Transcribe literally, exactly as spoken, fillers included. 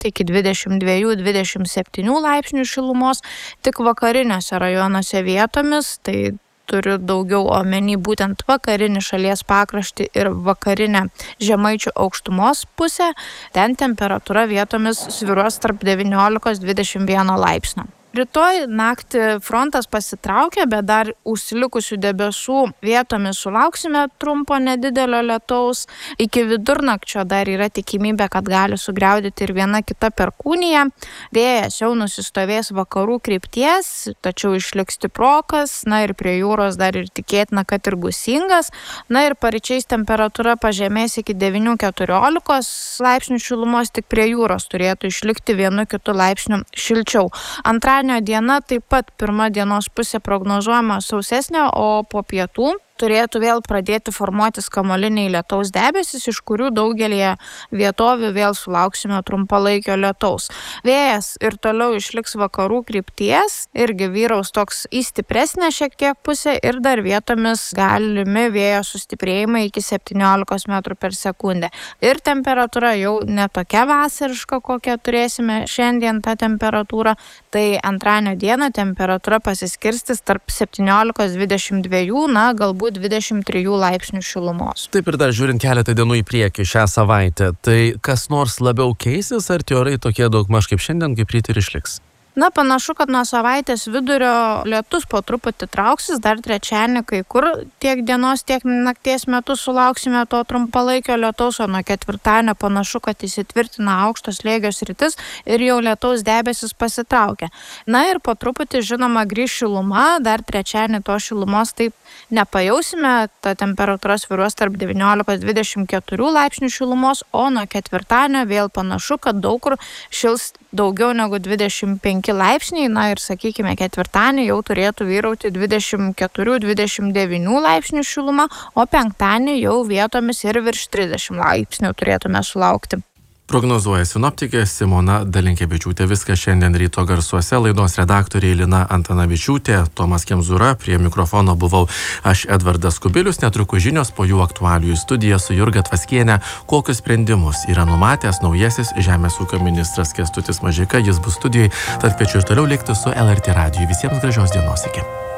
iki dvidešimt dviejų dvidešimt septynių laipsnių šilumos, tik vakariniuose rajonuose vietomis, tai turiu daugiau omeny būtent vakarinį šalies pakraštį ir vakarinę Žemaičių aukštumos pusę, ten temperatūra vietomis svyruos tarp devyniolikos dvidešimt vieno laipsnio. Rytoj naktį frontas pasitraukia, bet dar užsilikusių debesų vietomis sulauksime trumpo nedidelio lietaus. Iki vidurnakčio dar yra tikimybė, kad gali sugriaudyti ir viena kita perkūnija. Vėjas jau nusistovės vakarų krypties, tačiau išliks stiprokas, na ir prie jūros dar ir tikėtina, kad ir gūsingas. Na ir paryčiais temperatūra pažemės iki devynių keturiolikos laipsnių šilumos, tik prie jūros turėtų išlikti vienu kitu laipsniu šilčiau. Antradienio diena taip pat pirma dienos pusė prognozuojama sausesnė, o po pietų turėtų vėl pradėti formuotis kamuoliniai lietaus debesis, iš kurių daugelį vietovių vėl sulauksime trumpalaikio lietaus. Vėjas ir toliau išliks vakarų krypties, irgi vyraus toks į stipresnę šiek tiek pusę ir dar vietomis galimi vėjo sustiprėjimai iki septyniolikos metrų per sekundę. Ir temperatūra jau ne tokia vasariška, kokią turėsime šiandien tą temperatūrą, tai antradienio dieną temperatūra pasiskirstys tarp septyniolikos dvidešimt dviejų, na galbūt dvidešimt trijų laipsnių šilumos. Taip ir dar žiūrint keletą dienų į priekį šią savaitę, tai kas nors labiau keisis, ar tie orai tokie daugmaž kaip šiandien, kaip ryt ir išliks? Na, panašu, kad nuo savaitės vidurio lietus po truputį trauksis, dar trečiadienį kai kur tiek dienos, tiek nakties metu sulauksime to trumpalaikio lietaus, o nuo ketvirtadienio panašu, kad įsitvirtina aukštos slėgio sritis ir jau lietaus debesis pasitraukia. Na ir po truputį, žinoma, grįš šiluma, dar trečiadienį to šilumos taip nepajausime, ta temperatūra svyruos tarp devyniolikos dvidešimt keturių laipsnių šilumos, o nuo ketvirtadienio vėl panašu, kad daug kur šils daugiau negu dvidešimt penki laipsniai, na ir sakykime ketvirtadienį jau turėtų vyrauti dvidešimt keturių dvidešimt devynių laipsnių šiluma, o penktadienį jau vietomis ir virš trisdešimt laipsnių turėtume sulaukti. Prognozuoja sinoptikė Simona Dalinkevičiūtė. Viskas šiandien ryto garsuose. Laidos redaktoriai Lina Antanavičiūtė, Tomas Kemzūra, prie mikrofono buvau aš Edvardas Kubilius. Netrukus žinios, po jų aktualijų studija su Jurga Tvaskienė. Kokius sprendimus yra numatęs naujasis žemės ūkio ministras Kęstutis Mažeika. Jis bus studijai, tad kviečiu ir toliau likti su L R T radiju. Visiems gražios dienos, iki.